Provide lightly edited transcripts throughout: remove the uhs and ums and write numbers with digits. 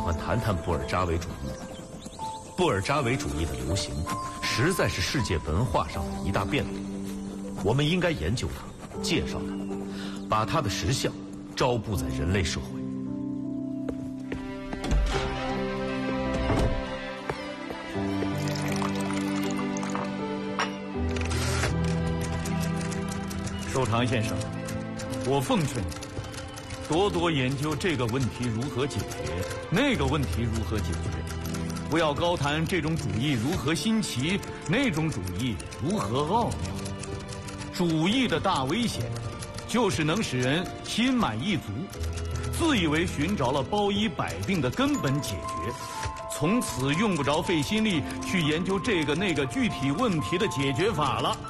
欢谈谈布尔扎维主义。布尔扎维主义的流行，实在是世界文化上的一大变动。我们应该研究它，介绍它，把它的实相招布在人类社会。 寿长先生，我奉劝你多多研究这个问题如何解决，那个问题如何解决，不要高谈这种主义如何新奇，那种主义如何奥妙。主义的大危险，就是能使人心满意足，自以为寻着了包医百病的根本解决，从此用不着费心力去研究这个那个具体问题的解决法了。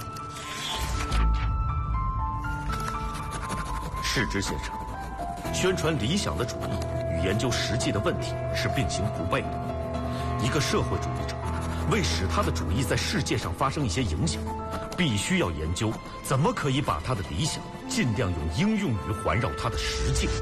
世之先生，宣传理想的主义与研究实际的问题是并行不悖的。一个社会主义者为使他的主义在世界上发生一些影响，必须要研究怎么可以把他的理想尽量用应用于环绕他的实境。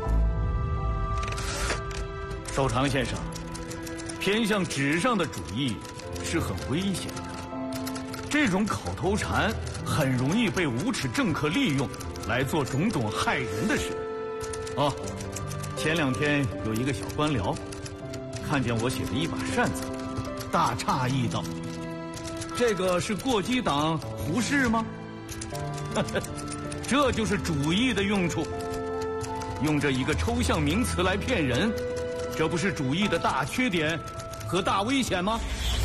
寿长先生，偏向纸上的主义是很危险的，这种口头禅很容易被无耻政客利用来做种种害人的事。前2天有一个小官僚看见我写的一把扇子，大诧异道：“这个是过激党胡适吗？”这就是主义的用处，用这一个抽象名词来骗人，这不是主义的大缺点和大危险吗？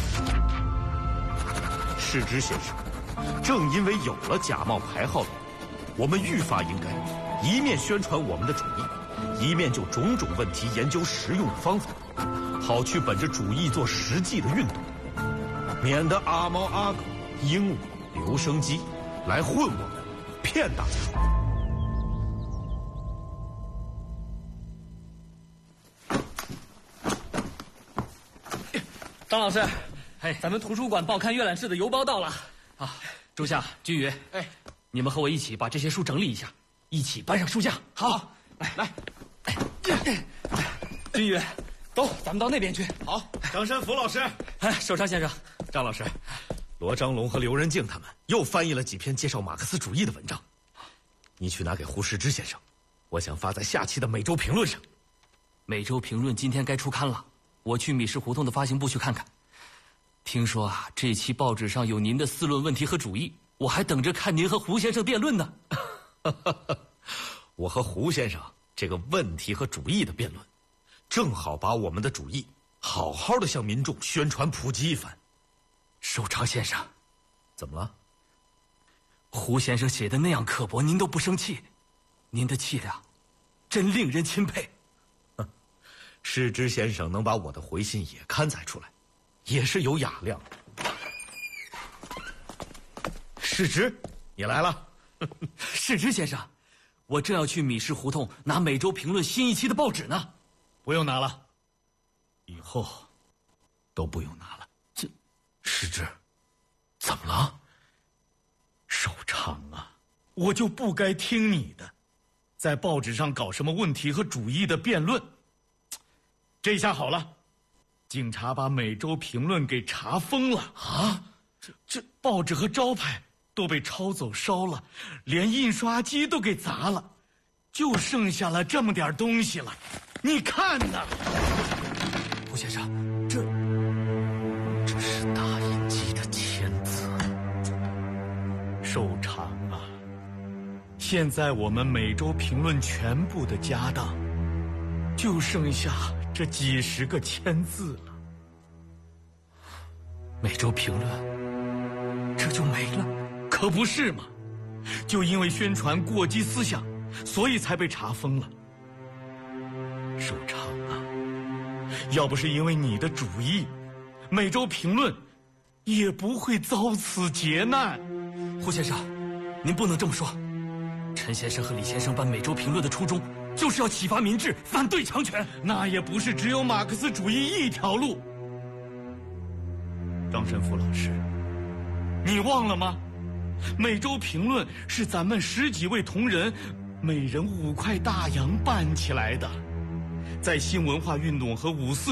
世之先生，正因为有了假冒牌号论，我们愈发应该一面宣传我们的主义，一面就种种问题研究实用的方法，好去本着主义做实际的运动，免得阿猫阿狗、鹦鹉、留声机来混我们，骗大家。 张老师，咱们图书馆报刊阅览室的邮包到了。 朱夏、君宇，你们和我一起把这些书整理一下，一起搬上书架。 好，来，君宇，走，咱们到那边去。 好，张山福老师， 寿昌先生， 张老师，罗章龙和刘仁静他们又翻译了几篇介绍马克思主义的文章，你去拿给胡适之先生，我想发在下期的《每周评论》上。《 每周评论》今天该出刊了，我去米市胡同的发行部去看看。听说这期报纸上有您的4论问题和主义，我还等着看您和胡先生辩论呢。 我和胡先生这个问题和主义的辩论，正好把我们的主义好好的向民众宣传普及一番。 寿昌先生， 怎么了？ 胡先生写的那样刻薄，您都不生气，您的气量真令人钦佩。 世之先生能把我的回信也刊载出来，也是有雅量的。世之，你来了。 世之先生，我正要去米市胡同拿《每周评论》新一期的报纸呢。 不用拿了，以后都不用拿了。 世之，怎么了？ 寿昌啊，我就不该听你的，在报纸上搞什么问题和主义的辩论。这下好了，警察把《每周评论》给查封了啊！这报纸和招牌都被抄走烧了，连印刷机都给砸了，就剩下了这么点东西了。你看呐， 胡先生，这是大印机的签字。 寿长啊，现在我们《每周评论》全部的家当，就剩下这几10个签字了。 每周评论这就没了？ 可不是嘛，就因为宣传过激思想，所以才被查封了。寿昌啊，要不是因为你的主意，每周评论也不会遭此劫难。 胡先生，您不能这么说。陈先生和李先生办每周评论的初衷，就是要启发民智，反对强权。 那也不是只有马克思主义一条路。张神父老师，你忘了吗？每周评论是咱们10几位同仁，每人5块大洋办起来的，在新文化运动和5·4